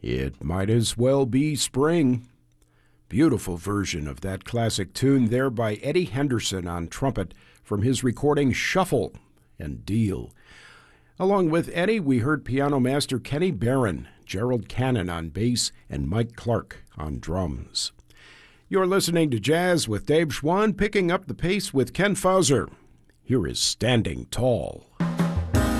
It might as well be spring. Beautiful version of that classic tune there by Eddie Henderson on trumpet from his recording Shuffle and Deal. Along with Eddie, we heard piano master Kenny Barron, Gerald Cannon on bass, and Mike Clark on drums. You're listening to Jazz with Dave Schwann, picking up the pace with Ken Fauser. Here is Standing Tall.